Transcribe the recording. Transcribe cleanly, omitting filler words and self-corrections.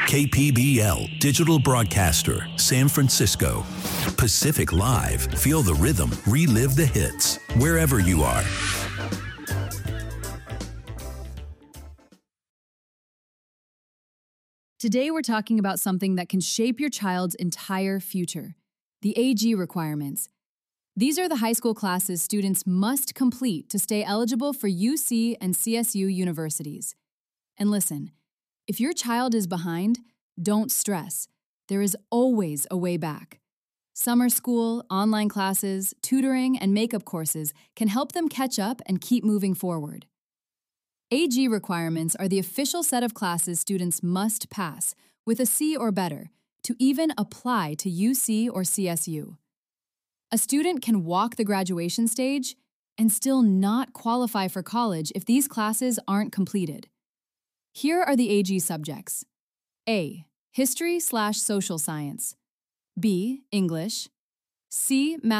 KPBL, digital broadcaster, San Francisco. Pacific Live, feel the rhythm, relive the hits, wherever you are. Today we're talking about something that can shape your child's entire future, the AG requirements. These are the high school classes students must complete to stay eligible for UC and CSU universities. And listen, if your child is behind, don't stress. There is always a way back. Summer school, online classes, tutoring, and makeup courses can help them catch up and keep moving forward. AG requirements are the official set of classes students must pass with a C or better to even apply to UC or CSU. A student can walk the graduation stage and still not qualify for college if these classes aren't completed. Here are the AG subjects. A. History/social science. B. English. C. Math